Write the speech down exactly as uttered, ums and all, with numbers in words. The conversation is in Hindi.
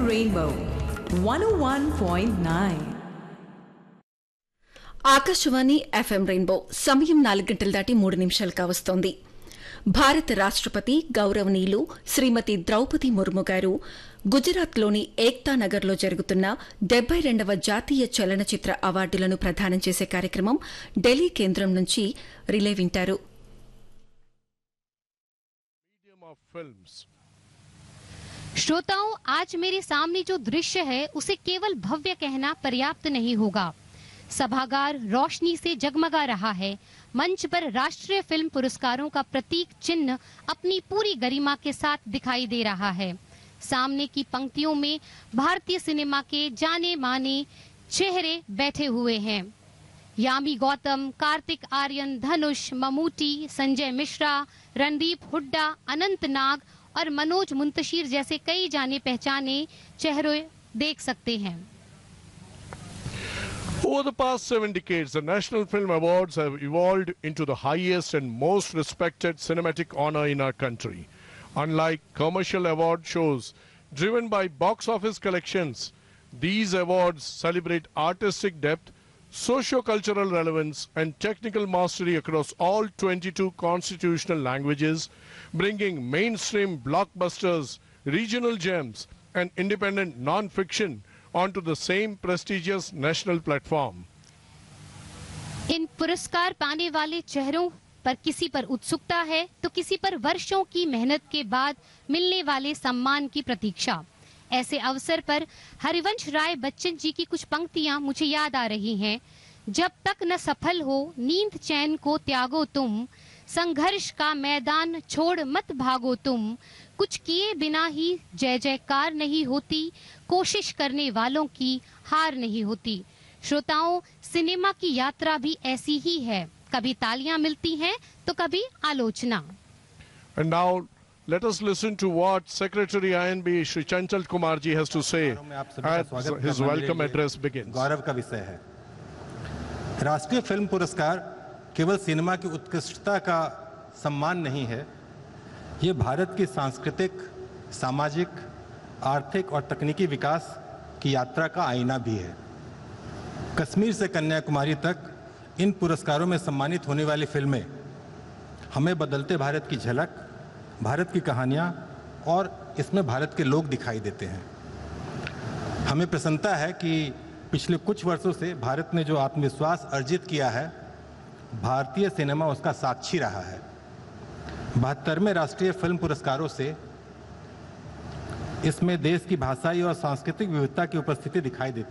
Rainbow one oh one point nine. Akashvani FM rainbow సమయం నాలుగు గంటలు దాటి మూడు నిమిషాలుగా వస్తోంది. భారత రాష్ట్రపతి గౌరవనీయులు శ్రీమతి ద్రౌపది ముర్ము గారు గుజరాత్లోని ఏక్తా నగర్లో జరుగుతున్న డెబ్బై రెండవ జాతీయ చలనచిత్ర అవార్డులను ప్రదానం చేసే కార్యక్రమం ఢిల్లీ కేంద్రం నుంచి రిలే వింటారు. श्रोताओं, आज मेरे सामने जो दृश्य है उसे केवल भव्य कहना पर्याप्त नहीं होगा. सभागार रोशनी से जगमगा रहा है. मंच पर राष्ट्रीय फिल्म पुरस्कारों का प्रतीक चिन्ह अपनी पूरी गरिमा के साथ दिखाई दे रहा है. सामने की पंक्तियों में भारतीय सिनेमा के जाने माने चेहरे बैठे हुए हैं. यामी गौतम, कार्तिक आर्यन, धनुष, ममूटी, संजय मिश्रा, रणदीप हुड्डा, अनंत नाग और मनोज मुंतशिर जैसे कई जाने पहचाने चेहरे देख सकते हैं. Over the past seven decades, the National Film Awards have evolved into the highest and most respected cinematic honor in our country. Unlike commercial award shows driven by box office collections, these awards celebrate artistic depth, socio-cultural relevance and technical mastery across all twenty-two constitutional languages, bringing mainstream blockbusters, regional gems and independent non-fiction onto the same prestigious national platform. इन पुरस्कार पाने वाले चेहरों पर किसी पर उत्सुकता है तो किसी पर वर्षों की मेहनत के बाद मिलने वाले सम्मान की प्रतीक्षा. ऐसे अवसर पर हरिवंश राय बच्चन जी की कुछ पंक्तियां मुझे याद आ रही हैं. जब तक न सफल हो नींद चैन को त्यागो तुम, संघर्ष का मैदान छोड़ मत भागो तुम, कुछ किए बिना ही जय जयकार नहीं होती, कोशिश करने वालों की हार नहीं होती. श्रोताओं, सिनेमा की यात्रा भी ऐसी ही है. कभी तालियां मिलती हैं तो कभी आलोचना. And now let us listen to what Secretary I N B Shri Chanchal Kumar ji has to say as his welcome address begins. गौरव का विषय है. राष्ट्रीय फिल्म पुरस्कार केवल सिनेमा की उत्कृष्टता का सम्मान नहीं है, ये भारत की सांस्कृतिक, सामाजिक, आर्थिक और तकनीकी विकास की यात्रा का आईना भी है. कश्मीर से कन्याकुमारी तक इन पुरस्कारों में सम्मानित होने वाली फिल्में हमें बदलते भारत की झलक, भारत की कहानियाँ और इसमें भारत के लोग दिखाई देते हैं. हमें प्रसन्नता है कि पिछले कुछ वर्षों से भारत ने जो आत्मविश्वास अर्जित किया है, भारतीय सिनेमा उसका साक्षी रहा है. बहत्तरवें राष्ट्रीय फिल्म पुरस्कारों से इसमें देश की भाषाई और सांस्कृतिक विविधता की उपस्थिति दिखाई देती है.